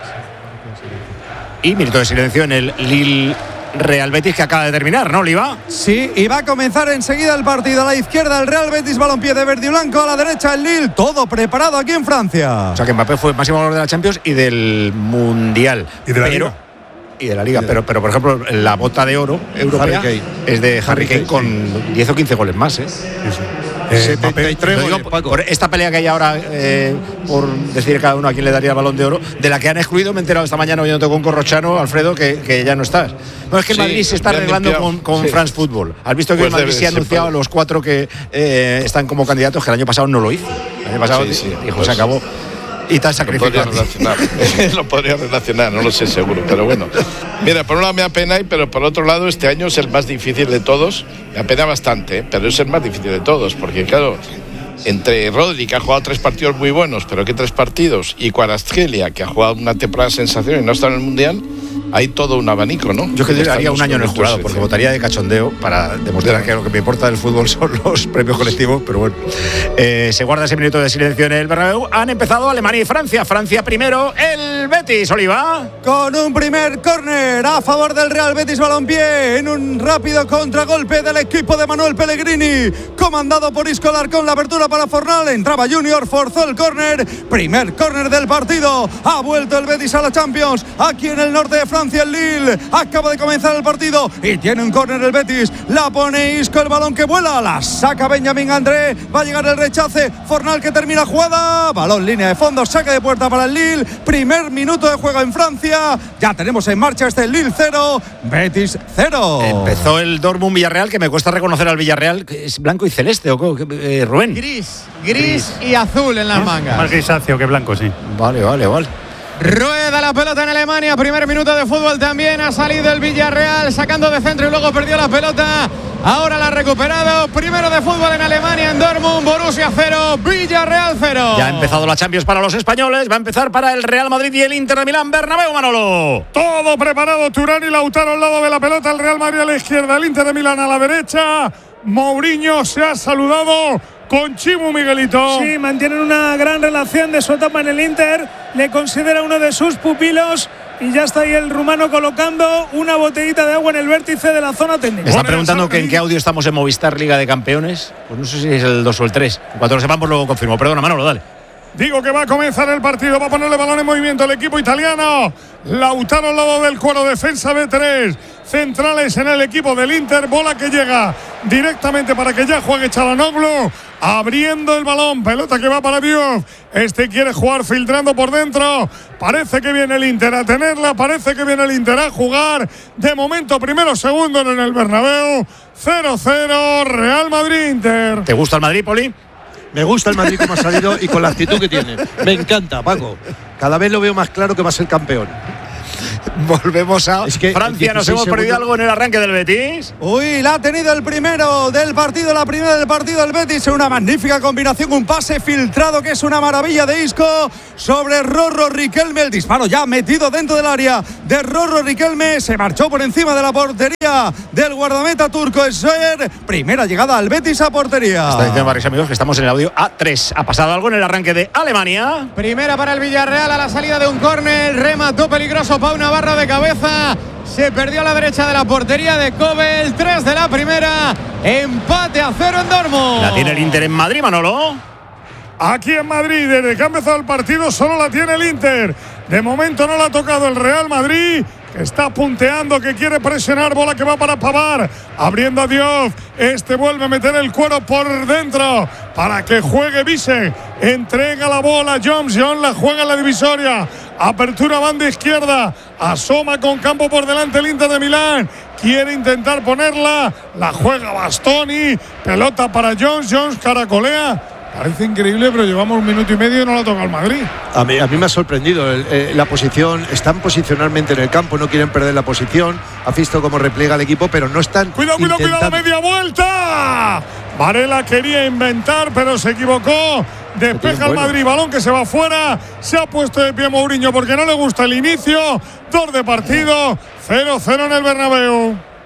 Y minuto de silencio en el Lille Real Betis, que acaba de terminar, ¿no, Oliva? Sí, y va a comenzar enseguida el partido. A la izquierda el Real Betis, balompié de verde y blanco. A la derecha el Lille, todo preparado aquí en Francia. O sea que Mbappé fue máximo valor de la Champions y del Mundial. Y de la pero, Liga. Y de la Liga, pero, pero por ejemplo, la bota de oro europea es de Harry, Harry Kane con diez o quince goles más, ¿eh? Sí, sí. Eh, setenta y tres goles, por, por esta pelea que hay ahora, eh, por decir cada uno a quién le daría el Balón de Oro, de la que han excluido, me he enterado esta mañana oyéndote con Corrochano, Alfredo, que, que ya no estás. No, es que el sí, Madrid se está arreglando con, con sí. France Football. Has visto que pues el Madrid se ha anunciado a los cuatro que eh, están como candidatos, que el año pasado no lo hizo. El año pasado sí, sí, dijo, pues, se acabó. Y tan sacrificado. Lo podría relacionar, lo podría relacionar, no lo sé seguro, pero bueno. Mira, por un lado me apena, pero por otro lado este año es el más difícil de todos. Me apena bastante, pero es el más difícil de todos, porque claro, entre Rodri, que ha jugado tres partidos muy buenos, pero ¿qué tres partidos? Y Kvaratskhelia, que ha jugado una temporada sensacional y no está en el Mundial, hay todo un abanico, ¿no? Yo que haría un año en el jurado, porque votaría de cachondeo para demostrar que lo que me importa del fútbol son los premios colectivos, pero bueno. Eh, se guarda ese minuto de silencio en el Bernabéu. Han empezado Alemania y Francia. Francia primero, el Betis, Oliva. Con un primer córner a favor del Real Betis Balompié, en un rápido contragolpe del equipo de Manuel Pellegrini, comandado por Isco Alarcón. La apertura para Fornal, entraba Junior, forzó el córner. Primer córner del partido. Ha vuelto el Betis a la Champions, aquí en el norte de Francia. El Lille acaba de comenzar el partido y tiene un córner el Betis. La pone Isco, el balón que vuela, la saca Benjamín André. Va a llegar el rechace. Fornal que termina jugada. Balón línea de fondo, saque de puerta para el Lille. Primer minuto de juego en Francia. Ya tenemos en marcha este Lille cero, Betis cero. Empezó el Dortmund Villarreal, que me cuesta reconocer al Villarreal, que es blanco y celeste, ¿o eh, Rubén? Gris, gris, gris y azul en las mangas. Más grisáceo que blanco, sí. Vale, vale, vale. Rueda la pelota en Alemania, primer minuto de fútbol también, ha salido el Villarreal sacando de centro y luego perdió la pelota, ahora la ha recuperado, primero de fútbol en Alemania, en Dortmund, Borussia cero, Villarreal cero. Ya ha empezado la Champions para los españoles, va a empezar para el Real Madrid y el Inter de Milán, Bernabéu, Manolo. Todo preparado, Turán y Lautaro al lado de la pelota, el Real Madrid a la izquierda, el Inter de Milán a la derecha, Mourinho se ha saludado con Chimo, Miguelito. Sí, mantienen una gran relación de su etapa en el Inter. Le considera uno de sus pupilos. Y ya está ahí el rumano colocando una botellita de agua en el vértice de la zona técnica. Me están preguntando que en qué audio estamos en Movistar Liga de Campeones. Pues no sé si es el dos o el tres. Cuando lo sepamos lo confirmo. Perdona, Manolo, dale. Digo que va a comenzar el partido, va a ponerle balón en movimiento el equipo italiano. Lautaro al lado del cuero, defensa de tres. Centrales en el equipo del Inter, bola que llega directamente para que ya juegue Çalhanoğlu. Abriendo el balón, pelota que va para Diouf. Este quiere jugar filtrando por dentro. Parece que viene el Inter a tenerla, parece que viene el Inter a jugar. De momento, primero, segundo en el Bernabéu. cero cero, Real Madrid-Inter. ¿Te gusta el Madrid, Poli? Me gusta el Madrid como ha salido y con la actitud que tiene. Me encanta, Paco. Cada vez lo veo más claro que va a ser campeón. Volvemos a es que Francia. Nos hemos perdido algo en el arranque del Betis. Uy, la ha tenido el primero del partido, la primera del partido del Betis. Una magnífica combinación, un pase filtrado que es una maravilla de Isco sobre Rorro Riquelme. El disparo ya metido dentro del área de Rorro Riquelme. Se marchó por encima de la portería del guardameta turco Esser. Primera llegada al Betis a portería. Está diciendo varios amigos que estamos en el audio A tres. ¿Ha pasado algo en el arranque de Alemania? Primera para el Villarreal a la salida de un córner. Remató peligroso Pau Navarro de cabeza. Se perdió a la derecha de la portería de Kobel. tres de la primera. Empate a cero en Dortmund. La tiene el Inter en Madrid, Manolo. Aquí en Madrid, desde que ha empezado el partido, solo la tiene el Inter. De momento no la ha tocado el Real Madrid, que está punteando, que quiere presionar, bola que va para Pavard, abriendo a Diouf. Este vuelve a meter el cuero por dentro para que juegue Vise. Entrega la bola Jones, John la juega en la divisoria. Apertura banda izquierda, asoma con campo por delante el Inter de Milán. Quiere intentar ponerla, la juega Bastoni, pelota para Jones, Jones caracolea. Parece increíble, pero llevamos un minuto y medio y no la toca el Madrid. A mí, a mí me ha sorprendido el, eh, la posición. Están posicionalmente en el campo, no quieren perder la posición. Ha visto cómo repliega el equipo, pero no están. Cuidado, cuidado, cuidado, media vuelta. Varela quería inventar, pero se equivocó. Despeja el Madrid, balón que se va fuera. Se ha puesto de pie Mourinho porque no le gusta el inicio. Dos de partido, cero cero en el Bernabéu.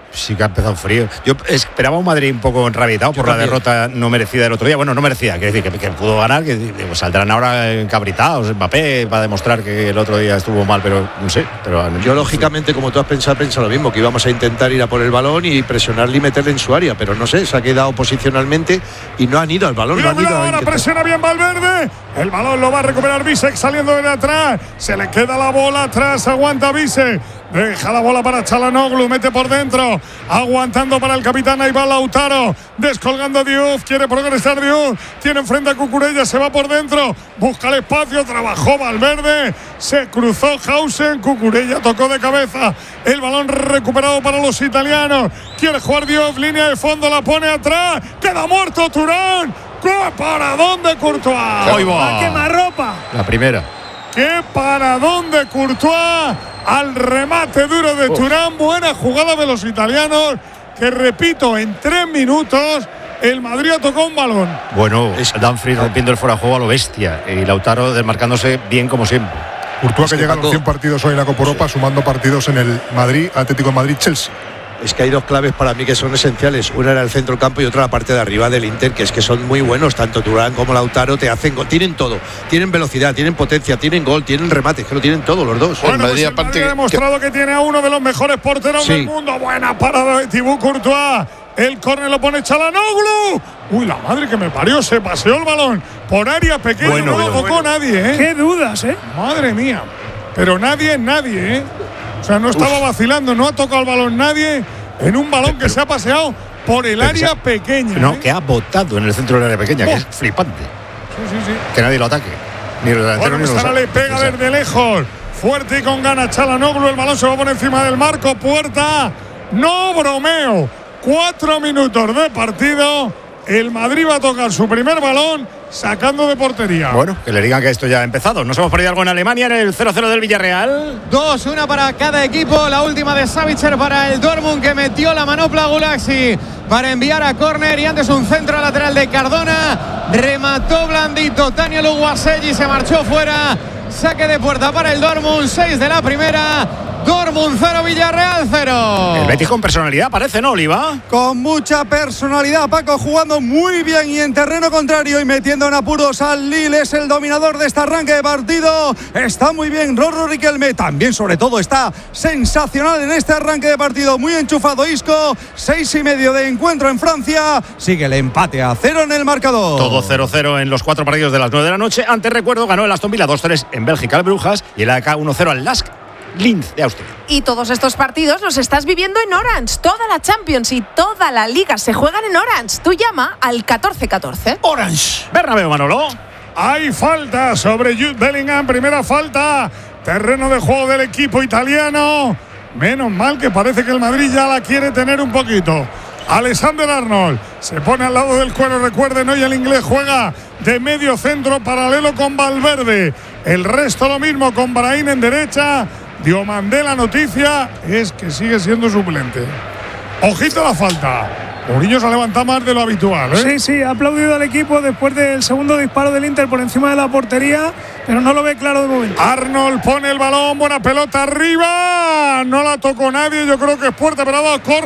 Sí que ha empezado frío. Yo esperaba un Madrid un poco enrabietado por también. la derrota no merecida del otro día. Bueno, no merecida, quiere decir que, que pudo ganar, que pues, saldrán ahora encabritados Mbappé para demostrar que el otro día estuvo mal, pero no sé. Pero, Yo, lógicamente, como tú has pensado, pienso lo mismo, que íbamos a intentar ir a por el balón y presionarle y meterle en su área, pero no sé, se ha quedado posicionalmente y no han ido al balón. Mira, no han ido mira, a ahora intentar. presiona bien Valverde. El balón lo va a recuperar Bisek saliendo de atrás. Se le queda la bola atrás. Aguanta Bisek. Deja la bola para Çalhanoğlu. Mete por dentro. Aguantando para el capitán. Ahí va Lautaro. Descolgando Diouf. Quiere progresar Diouf. Tiene enfrente a Cucurella. Se va por dentro. Busca el espacio. Trabajó Valverde. Se cruzó Hausen. Cucurella tocó de cabeza. El balón recuperado para los italianos. Quiere jugar Diouf. Línea de fondo. La pone atrás. Queda muerto Turán. ¡Qué paradón de Courtois! ¡Ahí va! ¡A quemarropa! La primera. ¡Qué paradón de Courtois! Al remate duro de Turán. Buena jugada de los italianos. Que repito, en tres minutos el Madrid ha tocado un balón. Bueno, Dumfries rompiendo el fuera de juego a lo bestia. Y Lautaro desmarcándose bien como siempre. Courtois que llega a los cien partidos hoy en la Copa Europa, sumando partidos en el Madrid, Atlético de Madrid, Chelsea. Es que hay dos claves para mí que son esenciales. Una era el centro del campo y otra la parte de arriba del Inter, que es que son muy buenos. Tanto Turán como Lautaro te hacen gol. Tienen todo. Tienen velocidad, tienen potencia, tienen gol, tienen remate. Es que lo tienen todo los dos. Bueno, pues el Madrid ha demostrado que tiene a uno de los mejores porteros Sí. del mundo. Buena parada de Thibaut Courtois. El córner lo pone Çalhanoğlu. Uy, la madre que me parió. Se paseó el balón por área pequeña. Bueno, no lo bueno, tocó bueno. nadie, ¿eh? Qué dudas, ¿eh? Madre mía. Pero nadie es nadie, ¿eh? O sea, no estaba vacilando. No ha tocado el balón nadie. En un balón que se ha paseado por el área pequeña. No, ¿eh? que ha botado en el centro del área pequeña, que es flipante. Sí, sí, sí. Que nadie lo ataque. Ni los delanteros Bueno, ni los Sara le pega desde lejos. Fuerte y con ganas Çalhanoğlu. El balón se va a poner encima del marco. Puerta. No bromeo. Cuatro minutos de partido. El Madrid va a tocar su primer balón sacando de portería. Bueno, que le digan que esto ya ha empezado. Nos hemos perdido algo en Alemania en el cero cero del Villarreal. Dos, una para cada equipo. La última de Savitzer para el Dortmund, que metió la manopla Gulaxi para enviar a córner. Y antes un centro lateral de Cardona. Remató blandito Tania Luguaselli, se marchó fuera. Saque de puerta para el Dortmund. Seis de la primera. Dortmund cero, Villarreal cero. El Betis con personalidad, parece, ¿no, Oliva? Con mucha personalidad, Paco, jugando muy bien y en terreno contrario y metiendo en apuros al Lille. Es el dominador de este arranque de partido. Está muy bien Rorro Riquelme. También, sobre todo, está sensacional en este arranque de partido. Muy enchufado Isco. Seis y medio de encuentro en Francia. Sigue el empate a cero en el marcador. Todo cero cero en los cuatro partidos de las nueve de la noche. Antes, recuerdo, ganó el Aston Villa dos tres en Bélgica al Brujas y el A K uno cero al Lask Linz de Austria. Y todos estos partidos los estás viviendo en Orange. Toda la Champions y toda la Liga se juegan en Orange. Tú llama al catorce catorce. Orange. Bernabéu, Manolo. Hay falta sobre Jude Bellingham. Primera falta. Terreno de juego del equipo italiano. Menos mal que parece que el Madrid ya la quiere tener un poquito. Alexander Arnold se pone al lado del cuero. Recuerden, hoy el inglés juega de medio centro paralelo con Valverde. El resto lo mismo con Brahim en derecha. Diomandé, la noticia es que sigue siendo suplente. Ojito a la falta. Mourinho se ha levantado más de lo habitual, ¿eh? Sí, sí, ha aplaudido al equipo después del segundo disparo del Inter por encima de la portería, pero no lo ve claro de momento. Arnold pone el balón, buena pelota arriba. No la tocó nadie, yo creo que es puerta, pero ha dado corte.